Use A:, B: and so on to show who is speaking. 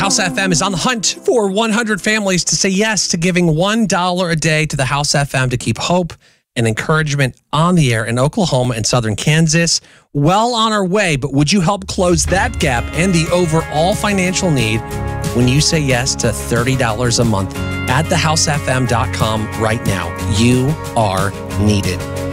A: House FM is on the hunt for 100 families to say yes to giving $1 a day to the House FM to keep hope and encouragement on the air in Oklahoma and southern Kansas. Well on our way, but would you help close that gap and the overall financial need when you say yes to $30 a month at thehousefm.com right now? You are needed.